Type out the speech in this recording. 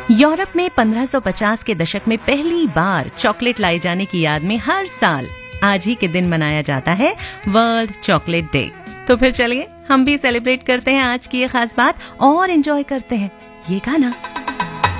Europe में 1550 के दशक में पहली बार चॉकलेट लाए जाने की याद में हर साल आज ही के दिन मनाया जाता है वर्ल्ड चॉकलेट डे। तो फिर चलिए हम भी सेलिब्रेट करते हैं आज की ये खास बात और एंजॉय करते हैं ये गाना।